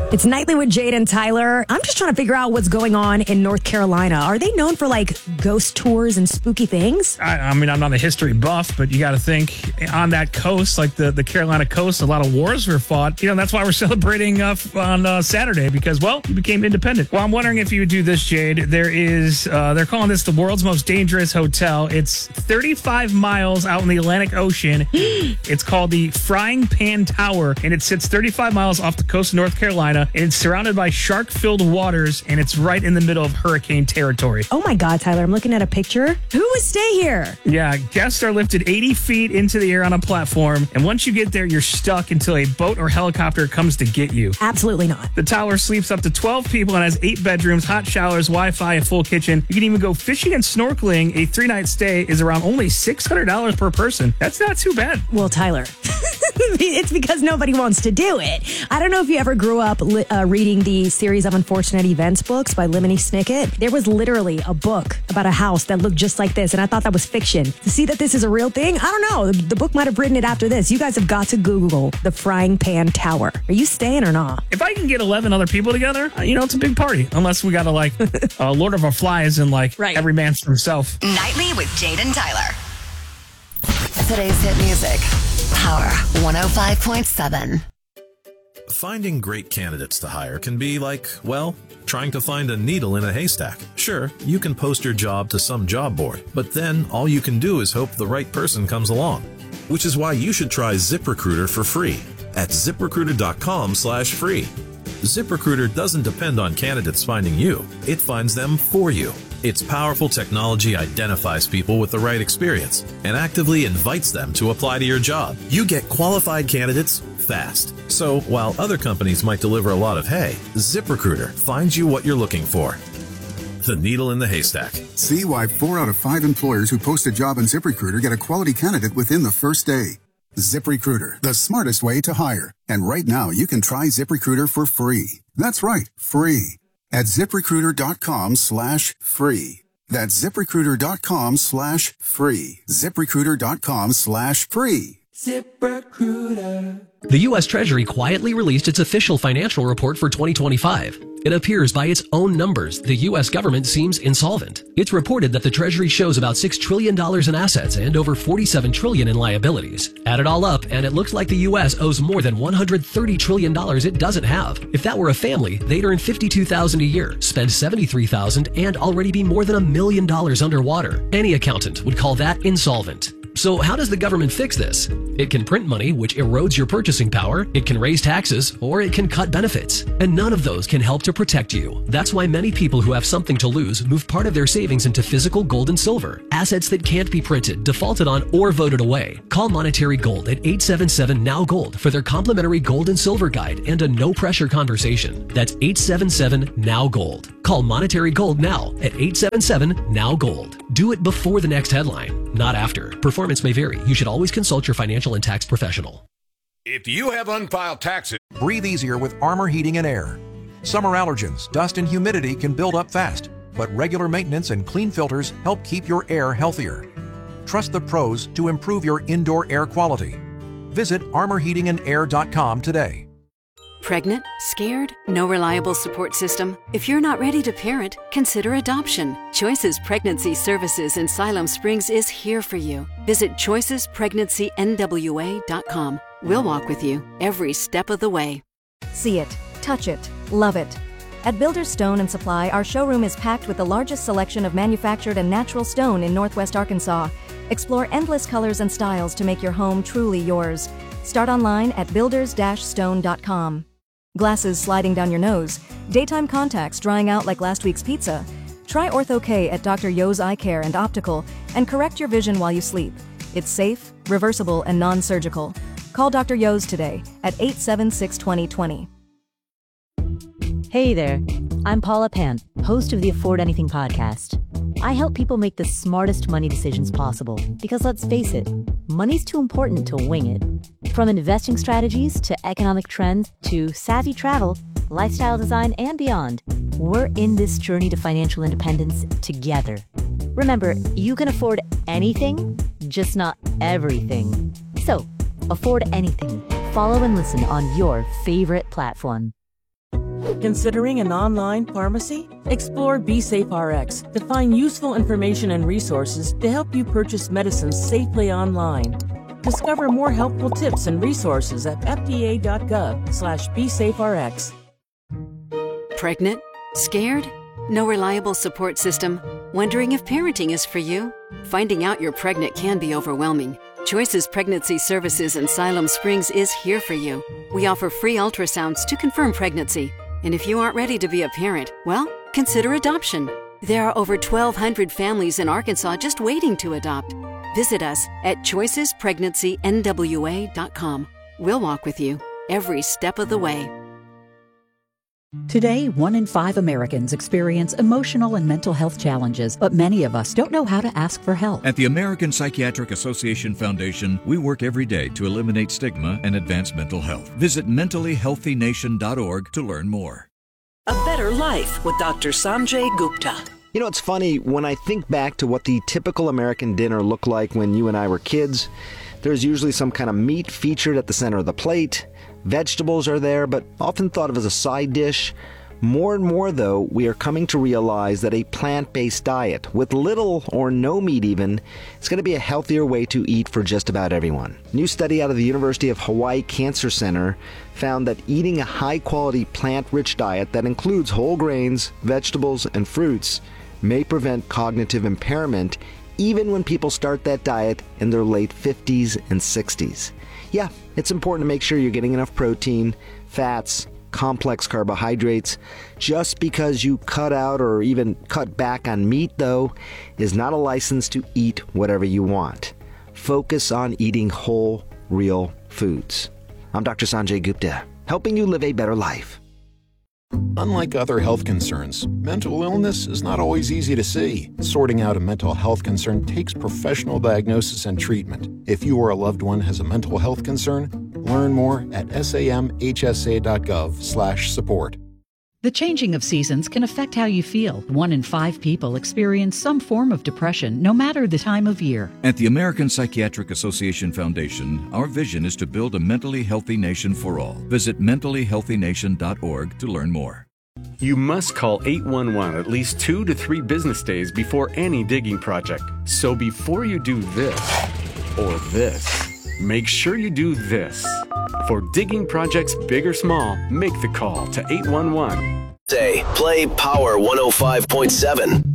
It's Nightly with Jade and Tyler. I'm just trying to figure out what's going on in North Carolina. Are they known for like ghost tours and spooky things? I mean, I'm not a history buff, but you got to think on that coast, like the Carolina coast, a lot of wars were fought. You know, that's why we're celebrating on Saturday because, well, we became independent. Well, I'm wondering if you would do this, Jade. They're calling this the world's most dangerous hotel. It's 35 miles out in the Atlantic Ocean. It's called the Frying Pan Tower, and it sits 35 miles off the coast of North Carolina. And it's surrounded by shark-filled waters, and it's right in the middle of hurricane territory. Oh my God, Tyler, I'm looking at a picture. Who would stay here? Yeah, guests are lifted 80 feet into the air on a platform, and once you get there, you're stuck until a boat or helicopter comes to get you. Absolutely not. The tower sleeps up to 12 people and has 8 bedrooms, hot showers, Wi-Fi, a full kitchen. You can even go fishing and snorkeling. A 3-night stay is around only $600 per person. That's not too bad. Well, Tyler, it's because nobody wants to do it. I don't know if you ever grew up reading the Series of Unfortunate Events books by Lemony Snicket. There was literally a book about a house that looked just like this, and I thought that was fiction. To see that this is a real thing, I don't know. The book might have written it after this. You guys have got to Google the Frying Pan Tower. Are you staying or not? If I can get 11 other people together, it's a big party. Unless we got to like Lord of our Flies and like every man's for himself. Nightly with Jade and Tyler. Today's hit music. Power 105.7. Finding great candidates to hire can be like, well, trying to find a needle in a haystack. Sure, you can post your job to some job board, but then all you can do is hope the right person comes along. Which is why you should try ZipRecruiter for free at ZipRecruiter.com/free. ZipRecruiter doesn't depend on candidates finding you. It finds them for you. Its powerful technology identifies people with the right experience and actively invites them to apply to your job. You get qualified candidates fast. So while other companies might deliver a lot of hay, ZipRecruiter finds you what you're looking for. The needle in the haystack. See why 4 out of 5 employers who post a job on ZipRecruiter get a quality candidate within the first day. ZipRecruiter, the smartest way to hire. And right now, you can try ZipRecruiter for free. That's right, free. At ZipRecruiter.com/free. That's ZipRecruiter.com/free. ZipRecruiter.com/free. ZipRecruiter. The U.S. Treasury quietly released its official financial report for 2025. It appears by its own numbers, the U.S. government seems insolvent. It's reported that the Treasury shows about $6 trillion in assets and over $47 trillion in liabilities. Add it all up, and it looks like the U.S. owes more than $130 trillion it doesn't have. If that were a family, they'd earn $52,000 a year, spend $73,000, and already be more than $1 million underwater. Any accountant would call that insolvent. So how does the government fix this? It can print money, which erodes your purchasing power, it can raise taxes, or it can cut benefits. And none of those can help to protect you. That's why many people who have something to lose move part of their savings into physical gold and silver, assets that can't be printed, defaulted on, or voted away. Call Monetary Gold at 877-NOW-GOLD for their complimentary gold and silver guide and a no-pressure conversation. That's 877-NOW-GOLD. Call Monetary Gold now at 877-NOW-GOLD. Do it before the next headline, not after. Performance may vary. You should always consult your financial and tax professional. If you have unfiled taxes, breathe easier with Armor Heating and Air. Summer allergens, dust and humidity can build up fast, but regular maintenance and clean filters help keep your air healthier. Trust the pros to improve your indoor air quality. Visit armorheatingandair.com today. Pregnant? Scared? No reliable support system? If you're not ready to parent, consider adoption. Choices Pregnancy Services in Siloam Springs is here for you. Visit choicespregnancy.nwa.com. We'll walk with you every step of the way. See it, touch it, love it. At Builders Stone and Supply, our showroom is packed with the largest selection of manufactured and natural stone in Northwest Arkansas. Explore endless colors and styles to make your home truly yours. Start online at builders-stone.com. Glasses sliding down your nose, daytime contacts drying out like last week's pizza. Try Ortho-K at Dr. Yo's Eye Care and Optical and correct your vision while you sleep. It's safe, reversible, and non-surgical. Call Dr. Yo's today at 876-2020. Hey there, I'm Paula Pant, host of the Afford Anything podcast. I help people make the smartest money decisions possible because let's face it, money's too important to wing it. From investing strategies to economic trends to savvy travel, lifestyle design, and beyond, we're in this journey to financial independence together. Remember, you can afford anything, just not everything. So, afford anything. Follow and listen on your favorite platform. Considering an online pharmacy? Explore BeSafeRx to find useful information and resources to help you purchase medicines safely online. Discover more helpful tips and resources at fda.gov/BeSafeRx. Pregnant? Scared? No reliable support system? Wondering if parenting is for you? Finding out you're pregnant can be overwhelming. Choices Pregnancy Services in Siloam Springs is here for you. We offer free ultrasounds to confirm pregnancy. And if you aren't ready to be a parent, well, consider adoption. There are over 1,200 families in Arkansas just waiting to adopt. Visit us at choicespregnancy.nwa.com. We'll walk with you every step of the way. Today, 1 in 5 Americans experience emotional and mental health challenges, but many of us don't know how to ask for help. At the American Psychiatric Association Foundation, we work every day to eliminate stigma and advance mental health. Visit mentallyhealthynation.org to learn more. A Better Life with Dr. Sanjay Gupta. You know, it's funny, when I think back to what the typical American dinner looked like when you and I were kids, there's usually some kind of meat featured at the center of the plate. Vegetables are there, but often thought of as a side dish. More and more, though, we are coming to realize that a plant-based diet, with little or no meat even, is going to be a healthier way to eat for just about everyone. A new study out of the University of Hawaii Cancer Center found that eating a high-quality plant-rich diet that includes whole grains, vegetables, and fruits may prevent cognitive impairment even when people start that diet in their late 50s and 60s. Yeah, it's important to make sure you're getting enough protein, fats, complex carbohydrates. Just because you cut out or even cut back on meat, though, is not a license to eat whatever you want. Focus on eating whole, real foods. I'm Dr. Sanjay Gupta, helping you live a better life. Unlike other health concerns, mental illness is not always easy to see. Sorting out a mental health concern takes professional diagnosis and treatment. If you or a loved one has a mental health concern, learn more at samhsa.gov/support. The changing of seasons can affect how you feel. 1 in 5 people experience some form of depression, no matter the time of year. At the American Psychiatric Association Foundation, our vision is to build a mentally healthy nation for all. Visit mentallyhealthynation.org to learn more. You must call 811 at least 2 to 3 business days before any digging project. So before you do this or this, make sure you do this. For digging projects big or small, make the call to 811. Say, play Power 105.7.